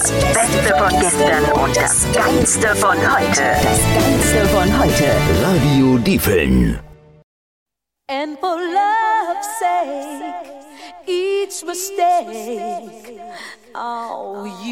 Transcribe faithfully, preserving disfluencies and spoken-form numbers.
Das Beste von gestern und das Geilste von heute. Das Geilste von heute. Radio Diefeln. And for love's sake, each mistake, oh, you